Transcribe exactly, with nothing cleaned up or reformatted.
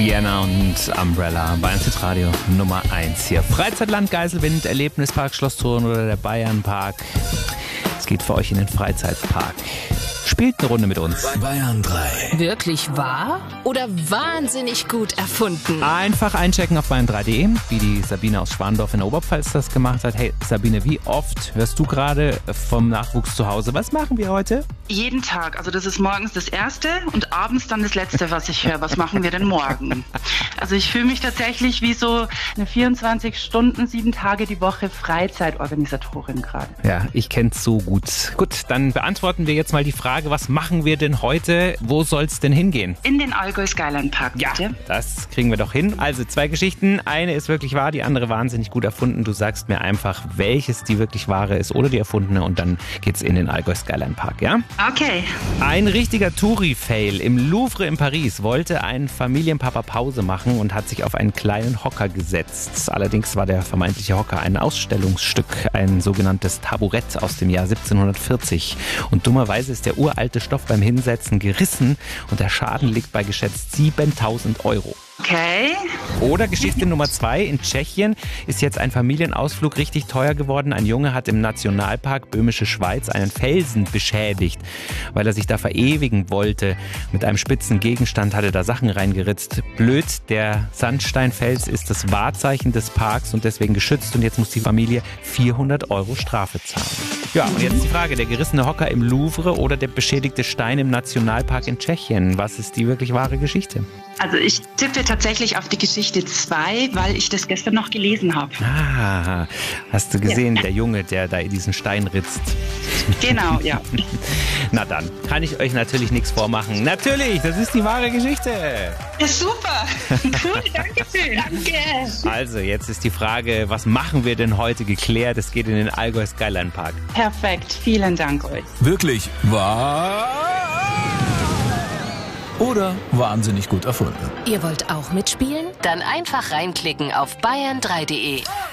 Rihanna und Umbrella, Bayern Radio Nummer eins hier. Freizeitland, Geiselwind, Erlebnispark, Schlosstouren oder der Bayernpark. Es geht für euch in den Freizeitpark. Spielt eine Runde mit uns. Bayern drei. Wirklich wahr oder wahnsinnig gut erfunden? Einfach einchecken auf bayern drei punkt de, wie die Sabine aus Schwandorf in der Oberpfalz das gemacht hat. Hey Sabine, wie oft hörst du gerade vom Nachwuchs zu Hause? Was machen wir heute? Jeden Tag. Also das ist morgens das Erste und abends dann das Letzte, was ich höre. Was machen wir denn morgen? Also ich fühle mich tatsächlich wie so eine vierundzwanzig Stunden, sieben Tage die Woche Freizeitorganisatorin gerade. Ja, ich kenn's so gut. Gut, dann beantworten wir jetzt mal die Frage, was machen wir denn heute? Wo soll's denn hingehen? In den Allgäu Skyline Park, bitte. Ja, das kriegen wir doch hin. Also zwei Geschichten. Eine ist wirklich wahr, die andere wahnsinnig gut erfunden. Du sagst mir einfach, welches die wirklich wahre ist oder die erfundene und dann geht's in den Allgäu Skyline Park, ja? Okay. Ein richtiger Touri-Fail. Im Louvre in Paris wollte ein Familienpapa Pause machen und hat sich auf einen kleinen Hocker gesetzt. Allerdings war der vermeintliche Hocker ein Ausstellungsstück, ein sogenanntes Taburett aus dem Jahr siebzehnhundertvierzig. Und dummerweise ist der uralte Stoff beim Hinsetzen gerissen und der Schaden liegt bei geschätzt siebentausend Euro. Okay. Oder Geschichte Nummer zwei. In Tschechien ist jetzt ein Familienausflug richtig teuer geworden. Ein Junge hat im Nationalpark Böhmische Schweiz einen Felsen beschädigt, weil er sich da verewigen wollte. Mit einem spitzen Gegenstand hat er da Sachen reingeritzt. Blöd, der Sandsteinfels ist das Wahrzeichen des Parks und deswegen geschützt. Und jetzt muss die Familie vierhundert Euro Strafe zahlen. Ja, und jetzt die Frage, der gerissene Hocker im Louvre oder der beschädigte Stein im Nationalpark in Tschechien. Was ist die wirklich wahre Geschichte? Also ich tippe tatsächlich auf die Geschichte zwei, weil ich das gestern noch gelesen habe. Ah, hast du gesehen, Ja. der Junge, der da diesen Stein ritzt. Genau, ja. Na dann, kann ich euch natürlich nichts vormachen. Natürlich, das ist die wahre Geschichte. Ja, super. Cool, danke schön. Danke. Also, jetzt ist die Frage, was machen wir denn heute geklärt? Es geht in den Allgäu Skyline Park. Perfekt, vielen Dank euch. Wirklich wahr oder wahnsinnig gut erfunden? Ihr wollt auch mitspielen? Dann einfach reinklicken auf bayern drei punkt de.